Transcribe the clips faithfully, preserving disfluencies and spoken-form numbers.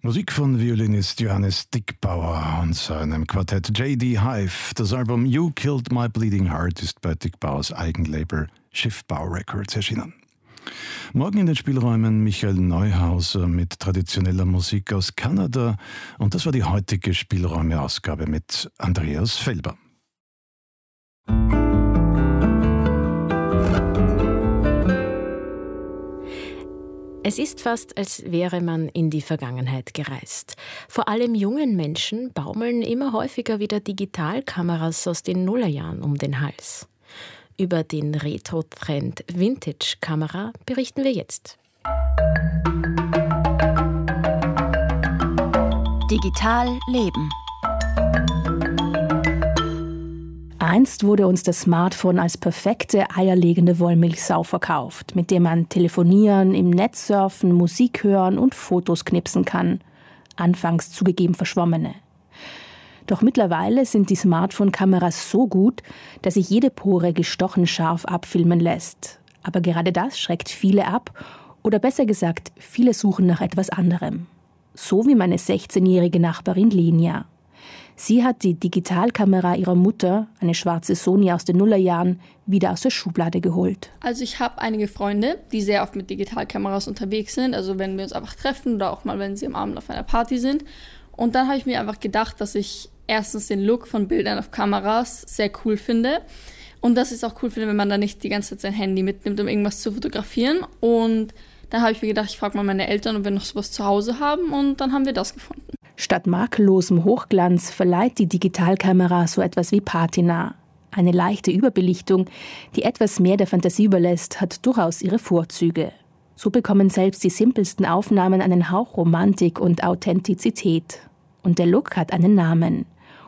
Musik von Violinist Johannes Dickbauer und seinem Quartett J D Hive. Das Album You Killed My Bleeding Heart ist bei Dickbauers Eigenlabel Schiffbau Records erschienen. Morgen in den Spielräumen Michael Neuhauser mit traditioneller Musik aus Kanada. Und das war die heutige Spielräume-Ausgabe mit Andreas Felber. Es ist fast, als wäre man in die Vergangenheit gereist. Vor allem jungen Menschen baumeln immer häufiger wieder Digitalkameras aus den Nullerjahren um den Hals. Über den Retro-Trend Vintage-Kamera berichten wir jetzt. Digital leben. Einst wurde uns das Smartphone als perfekte eierlegende Wollmilchsau verkauft, mit der man telefonieren, im Netz surfen, Musik hören und Fotos knipsen kann. Anfangs zugegeben verschwommene. Doch mittlerweile sind die Smartphone-Kameras so gut, dass sich jede Pore gestochen scharf abfilmen lässt. Aber gerade das schreckt viele ab, oder besser gesagt, viele suchen nach etwas anderem. So wie meine sechzehnjährige Nachbarin Lenia. Sie hat die Digitalkamera ihrer Mutter, eine schwarze Sony aus den Nullerjahren, wieder aus der Schublade geholt. Also ich habe einige Freunde, die sehr oft mit Digitalkameras unterwegs sind. Also wenn wir uns einfach treffen oder auch mal, wenn sie am Abend auf einer Party sind. Und dann habe ich mir einfach gedacht, dass ich erstens den Look von Bildern auf Kameras sehr cool finde. Und dass ich es auch cool finde, wenn man da nicht die ganze Zeit sein Handy mitnimmt, um irgendwas zu fotografieren. Und dann habe ich mir gedacht, ich frage mal meine Eltern, ob wir noch sowas zu Hause haben. Und dann haben wir das gefunden. Statt makellosem Hochglanz verleiht die Digitalkamera so etwas wie Patina. Eine leichte Überbelichtung, die etwas mehr der Fantasie überlässt, hat durchaus ihre Vorzüge. So bekommen selbst die simpelsten Aufnahmen einen Hauch Romantik und Authentizität. Und der Look hat einen Namen.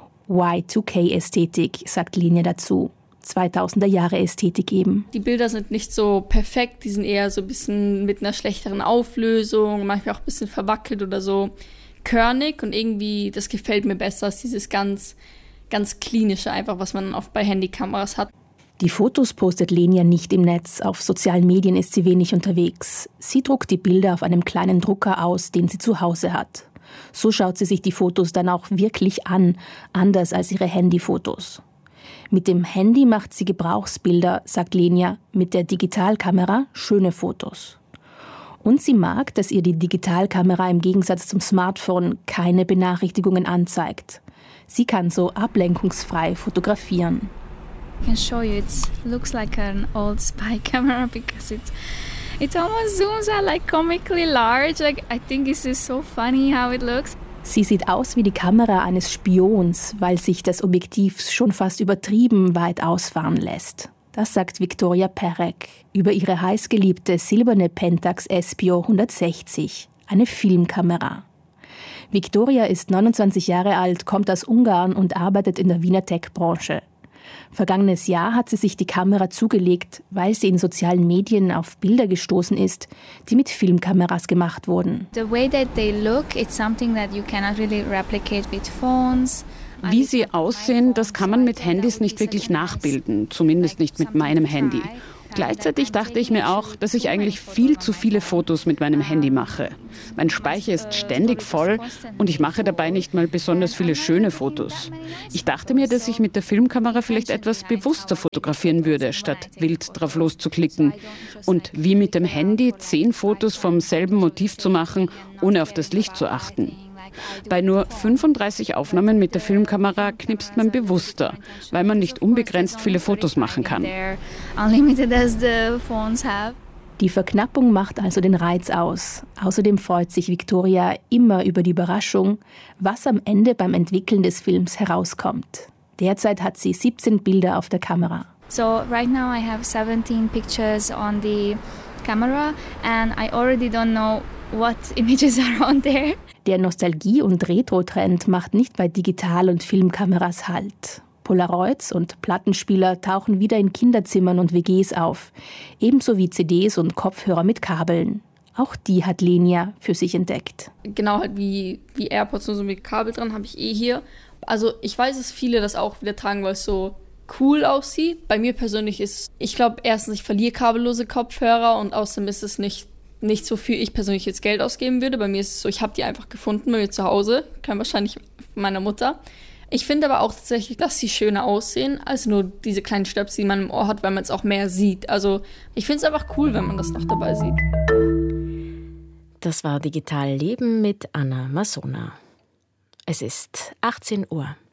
Y zwei K-Ästhetik, sagt Lenia dazu. zweitausender Jahre Ästhetik eben. Die Bilder sind nicht so perfekt, die sind eher so ein bisschen mit einer schlechteren Auflösung, manchmal auch ein bisschen verwackelt oder so körnig und irgendwie, das gefällt mir besser als dieses ganz, ganz klinische einfach, was man oft bei Handykameras hat. Die Fotos postet Lenia nicht im Netz, auf sozialen Medien ist sie wenig unterwegs. Sie druckt die Bilder auf einem kleinen Drucker aus, den sie zu Hause hat. So schaut sie sich die Fotos dann auch wirklich an, anders als ihre Handyfotos. Mit dem Handy macht sie Gebrauchsbilder, sagt Lenia, mit der Digitalkamera schöne Fotos. Und sie mag, dass ihr die Digitalkamera im Gegensatz zum Smartphone keine Benachrichtigungen anzeigt. Sie kann so ablenkungsfrei fotografieren. I can show you, it looks like an old spy camera because it's it almost zooms out like comically large. Like I think this is so funny how it looks. Sie sieht aus wie die Kamera eines Spions, weil sich das Objektiv schon fast übertrieben weit ausfahren lässt. Das sagt Viktoria Perek über ihre heißgeliebte silberne Pentax S P O hundertsechzig, eine Filmkamera. Viktoria ist neunundzwanzig Jahre alt, kommt aus Ungarn und arbeitet in der Wiener Tech-Branche. Vergangenes Jahr hat sie sich die Kamera zugelegt, weil sie in sozialen Medien auf Bilder gestoßen ist, die mit Filmkameras gemacht wurden. The way that they look, it's something that you cannot really replicate with phones. Wie sie aussehen, das kann man mit Handys nicht wirklich nachbilden, zumindest nicht mit meinem Handy. Gleichzeitig dachte ich mir auch, dass ich eigentlich viel zu viele Fotos mit meinem Handy mache. Mein Speicher ist ständig voll und ich mache dabei nicht mal besonders viele schöne Fotos. Ich dachte mir, dass ich mit der Filmkamera vielleicht etwas bewusster fotografieren würde, statt wild drauf loszuklicken. Und wie mit dem Handy zehn Fotos vom selben Motiv zu machen, ohne auf das Licht zu achten. Bei nur fünfunddreißig Aufnahmen mit der Filmkamera knipst man bewusster, weil man nicht unbegrenzt viele Fotos machen kann. Die Verknappung macht also den Reiz aus. Außerdem freut sich Viktoria immer über die Überraschung, was am Ende beim Entwickeln des Films herauskommt. Derzeit hat sie siebzehn Bilder auf der Kamera. So right now I have seventeen pictures on the camera and I already don't know what images are on there. Der Nostalgie- und Retro-Trend macht nicht bei Digital- und Filmkameras Halt. Polaroids und Plattenspieler tauchen wieder in Kinderzimmern und W Gs auf, ebenso wie C Ds und Kopfhörer mit Kabeln. Auch die hat Lenia für sich entdeckt. Genau halt wie, wie AirPods, nur so mit Kabel dran, habe ich eh hier. Also ich weiß, dass viele das auch wieder tragen, weil es so cool aussieht. Bei mir persönlich ist, ich glaube erstens, ich verliere kabellose Kopfhörer und außerdem ist es nicht nichts, wofür ich persönlich jetzt Geld ausgeben würde. Bei mir ist es so, ich habe die einfach gefunden bei mir zu Hause, kann wahrscheinlich von meiner Mutter. Ich finde aber auch tatsächlich, dass sie schöner aussehen, als nur diese kleinen Stöpsel, die man im Ohr hat, weil man es auch mehr sieht. Also ich finde es einfach cool, wenn man das noch dabei sieht. Das war Digital Leben mit Anna Masona. Es ist achtzehn Uhr.